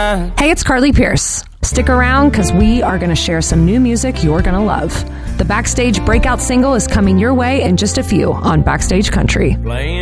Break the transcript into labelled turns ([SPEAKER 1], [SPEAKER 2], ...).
[SPEAKER 1] Hey, it's Carly Pierce. Stick around because we are going to share some new music you're going to love. The Backstage breakout single is coming your way in just a few on Backstage Country.